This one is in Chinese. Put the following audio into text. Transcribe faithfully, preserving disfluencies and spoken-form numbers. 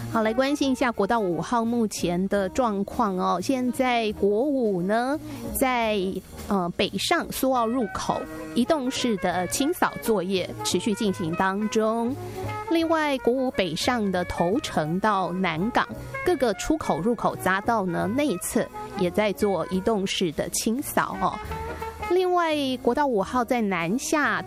好，来关心一下国道五号目前的状况哦。现在国五呢，在呃北上苏澳入口移动式的清扫作业持续进行当中。另外，国五北上的头城到南港各个出口入口匝道呢，内侧也在做移动式的清扫哦。另外，国道五号在南下